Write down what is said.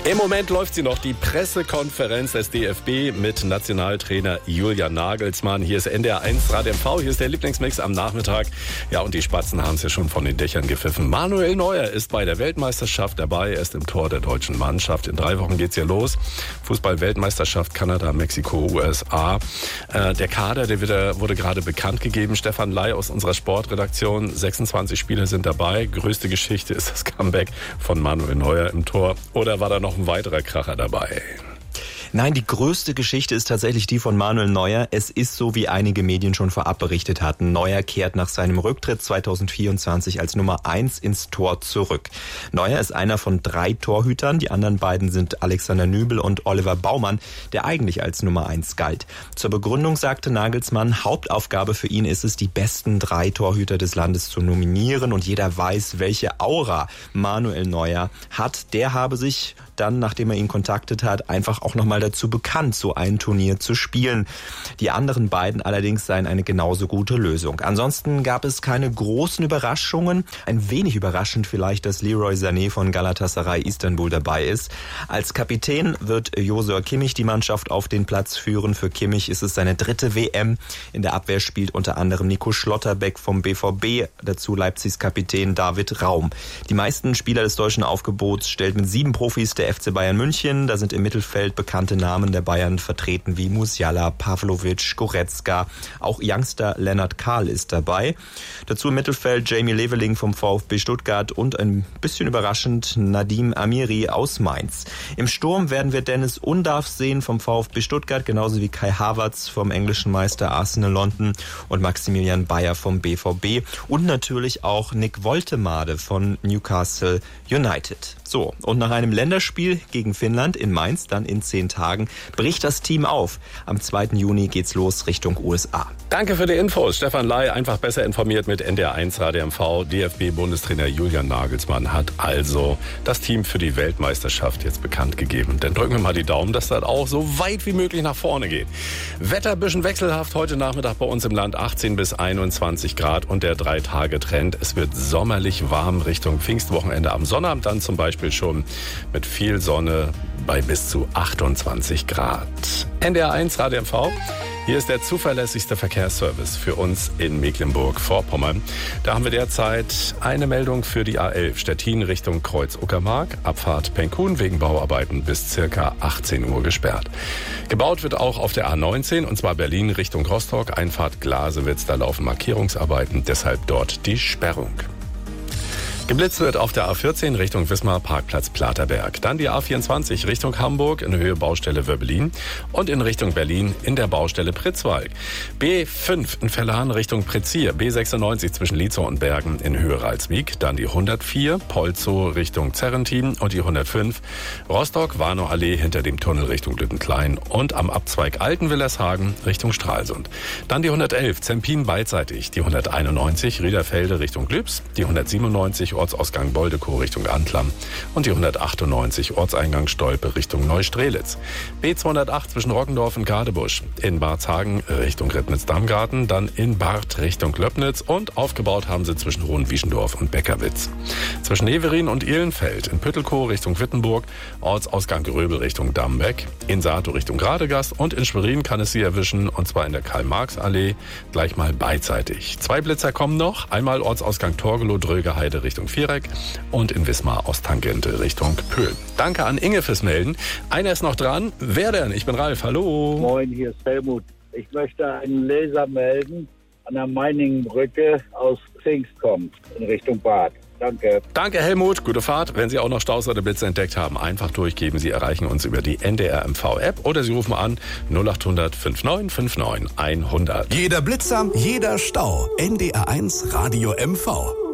Im Moment läuft sie noch, die Pressekonferenz des DFB mit Nationaltrainer Julian Nagelsmann. Hier ist NDR 1 Radio MV, hier ist der Lieblingsmix am Nachmittag. Ja, und die Spatzen haben es ja schon von den Dächern gepfiffen. Manuel Neuer ist bei der Weltmeisterschaft dabei, er ist im Tor der deutschen Mannschaft. In 3 Wochen geht's ja los. Fußball-Weltmeisterschaft Kanada, Mexiko, USA. Der Kader, wurde gerade bekannt gegeben. Stefan Ley aus unserer Sportredaktion. 26 Spieler sind dabei. Größte Geschichte ist das Comeback von Manuel Neuer im Tor. Oder war da noch ein weiterer Kracher dabei? Nein, die größte Geschichte ist tatsächlich die von Manuel Neuer. Es ist so, wie einige Medien schon vorab berichtet hatten. Neuer kehrt nach seinem Rücktritt 2024 als Nummer 1 ins Tor zurück. Neuer ist einer von 3 Torhütern. Die anderen beiden sind Alexander Nübel und Oliver Baumann, der eigentlich als Nummer 1 galt. Zur Begründung sagte Nagelsmann, Hauptaufgabe für ihn ist es, die besten 3 Torhüter des Landes zu nominieren. Und jeder weiß, welche Aura Manuel Neuer hat. Der habe sich dann, nachdem er ihn kontaktet hat, einfach auch nochmal dazu bekannt, so ein Turnier zu spielen. Die anderen beiden allerdings seien eine genauso gute Lösung. Ansonsten gab es keine großen Überraschungen. Ein wenig überraschend vielleicht, dass Leroy Sané von Galatasaray Istanbul dabei ist. Als Kapitän wird Joshua Kimmich die Mannschaft auf den Platz führen. Für Kimmich ist es seine 3. WM. In der Abwehr spielt unter anderem Nico Schlotterbeck vom BVB, dazu Leipzigs Kapitän David Raum. Die meisten Spieler des deutschen Aufgebots stellt mit 7 Profis der FC Bayern München. Da sind im Mittelfeld bekannte Namen der Bayern vertreten wie Musiala, Pavlovic, Goretzka. Auch Youngster Lennart Kahl ist dabei. Dazu im Mittelfeld Jamie Leveling vom VfB Stuttgart und ein bisschen überraschend Nadim Amiri aus Mainz. Im Sturm werden wir Dennis Undav sehen vom VfB Stuttgart, genauso wie Kai Havertz vom englischen Meister Arsenal London und Maximilian Bayer vom BVB und natürlich auch Nick Woltemade von Newcastle United. So, und nach einem Länderspiel gegen Finnland in Mainz, dann in 10 Tagen, bricht das Team auf. Am 2. Juni geht's los Richtung USA. Danke für die Infos. Stefan Ley, einfach besser informiert mit NDR 1 Radio MV. DFB-Bundestrainer Julian Nagelsmann hat also das Team für die Weltmeisterschaft jetzt bekannt gegeben. Dann drücken wir mal die Daumen, dass das auch so weit wie möglich nach vorne geht. Wetter ein bisschen wechselhaft. Heute Nachmittag bei uns im Land 18 bis 21 Grad und der 3-Tage-Trend. Es wird sommerlich warm Richtung Pfingstwochenende. Am Sonnabend dann zum Beispiel schon mit viel Sonne bei bis zu 28 Grad. NDR 1 Radio MV. Hier ist der zuverlässigste Verkehrsservice für uns in Mecklenburg-Vorpommern. Da haben wir derzeit eine Meldung für die A11 Stettin Richtung Kreuz-Uckermark. Abfahrt Penkun wegen Bauarbeiten bis circa 18 Uhr gesperrt. Gebaut wird auch auf der A19 und zwar Berlin Richtung Rostock. Einfahrt Glasewitz, da laufen Markierungsarbeiten, deshalb dort die Sperrung. Geblitzt wird auf der A14 Richtung Wismar Parkplatz Platerberg. Dann die A24 Richtung Hamburg in Höhe Baustelle Wöbbelin und in Richtung Berlin in der Baustelle Pritzwalk. B5 in Vellan Richtung Prizier. B96 zwischen Lietzow und Bergen in Höhe Ralswiek. Dann die 104 Polzow Richtung Zerrentin und die 105 Rostock-Warnow-Allee hinter dem Tunnel Richtung Lüttenklein und am Abzweig Altenwillershagen Richtung Stralsund. Dann die 111 Zempin beidseitig. Die 191 Riederfelde Richtung Glübs. Die 197 Ortsausgang Boldekow Richtung Antlam und die 198 Ortseingang Stolpe Richtung Neustrelitz. B208 zwischen Roggendorf und Gadebusch. In Barzhagen Richtung Rednitz-Dammgarten, dann in Barth Richtung Löbnitz und aufgebaut haben sie zwischen Hohenwieschendorf und Beckerwitz. Zwischen Heverin und Ihlenfeld in Püttelkow Richtung Wittenburg, Ortsausgang Gröbel Richtung Dambeck, in Sato Richtung Radegast und in Schwerin kann es sie erwischen und zwar in der Karl-Marx-Allee gleich mal beidseitig. 2 Blitzer kommen noch, einmal Ortsausgang Torgelow-Drögeheide Richtung Viereck und in Wismar Osttangente Richtung Pöhl. Danke an Inge fürs Melden. Einer ist noch dran. Wer denn? Ich bin Ralf. Hallo. Moin, hier ist Helmut. Ich möchte einen Leser melden an der Meiningenbrücke aus Pfingstkommen in Richtung Bad. Danke. Danke, Helmut. Gute Fahrt. Wenn Sie auch noch Staus oder Blitze entdeckt haben, einfach durchgeben. Sie erreichen uns über die NDR MV-App oder Sie rufen an 0800 5959 100. Jeder Blitzer, jeder Stau. NDR 1 Radio MV.